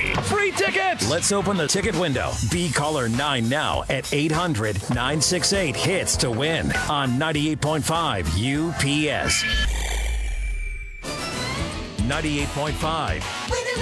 Free tickets! Let's open the ticket window. Be caller 9 now at 800-968-HITS to win on 98.5 UPS. 98.5